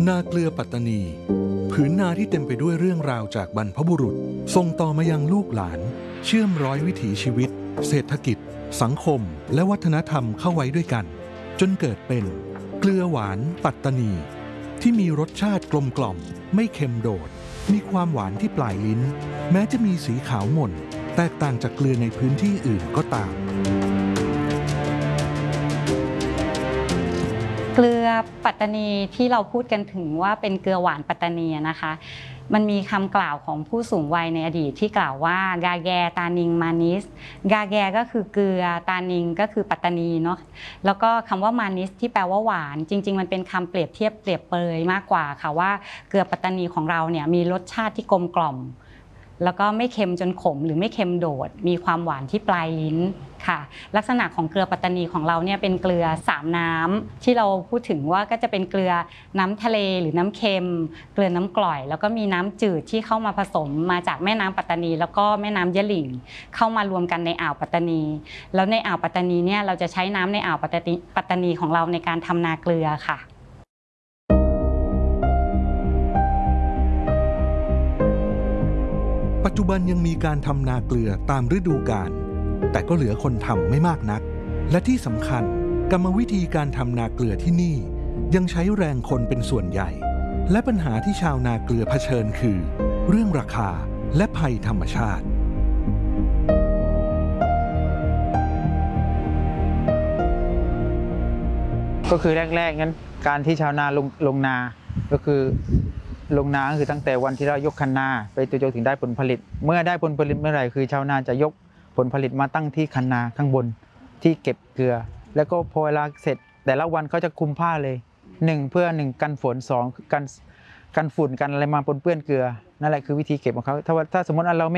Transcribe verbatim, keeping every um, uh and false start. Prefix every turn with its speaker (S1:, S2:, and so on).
S1: นาเกลือปัตตานีผืนนาที่เต็มไปด้วยเรื่องราวจากบรรพบุรุษส่งต่อมายังลูกหลานเชื่อมร้อยวิถีชีวิตเศรษฐกิจสังคมและวัฒนธรรมเข้าไว้ด้วยกันจนเกิดเป็นเกลือหวานปัตตานีที่มีรสชาติกลมกล่อมไม่เค็มโดดมีความหวานที่ปลายลิ้นแม้จะมีสีขาวหม่นแตกต่างจากเกลือในพื้นที่อื่นก็ตาม
S2: เกลือปัตตานีที่เราพูดกันถึงว่าเป็นเกลือหวานปัตตานีนะคะมันมีคำกล่าวของผู้สูงวัยในอดีตที่กล่าวว่ากาแกตานิงมานิสกาแกก็คือเกลือตานิงก็คือปัตตานีเนาะแล้วก็คำว่ามานิสที่แปลว่าหวานจริงๆมันเป็นคำเปรียบเทียบเปรียบเปรยมากกว่าค่ะว่าเกลือปัตตานีของเราเนี่ยมีรสชาติที่กลมกล่อมแล้วก็ไม่เค็มจนขมหรือไม่เค็มโดดมีความหวานที่ปลายลิ้นค่ะลักษณะของเกลือปัตตานีของเราเนี่ยเป็นเกลือสามน้ำที่เราพูดถึงว่าก็จะเป็นเกลือน้ำทะเลหรือน้ำเค็มเกลือน้ำกร่อยแล้วก็มีน้ำจืดที่เข้ามาผสมมาจากแม่น้ำปัตตานีแล้วก็แม่น้ำยะหลิ่งเข้ามารวมกันในอ่าวปัตตานีแล้วในอ่าวปัตตานีเนี่ยเราจะใช้น้ำในอ่าวปัตตานีปัตตานีของเราในการทำนาเกลือค่ะ
S1: ปัจจุบันยังมีการทำนาเกลือตามฤดูกาลแต่ก็เหลือคนทำไม่มากนักและที่สำคัญกรรมวิธีการทำนาเกลือที่นี่ยังใช้แรงคนเป็นส่วนใหญ่และปัญหาที่ชาวนาเกลือเผชิญคือเรื่องราคาและภัยธรรมชาติ
S3: ก็คือแรกๆงั้นการที่ชาวนาลงลงนาก็คือลงนาคือตั้งแต่วันที่เรายกคันนาไปจนถึงได้ผลผลิตเมื่อได้ผลผลิตเมื่อไหร่คือชาวนาจะยกผลผลิตมาตั้งที่คันนาข้างบนที่เก็บเกลือแล้วก็พอเวลาเสร็จแต่ละวันเขาจะคลุมผ้าเลยหนึ่งเพื่อหนึ่งกันฝนสองกันกันฝุ่นกันอะไรมาปนเปื้อนเกลือนั่นแหละคือวิธีเก็บของเขาถ้าถ้าสมมติเราไม่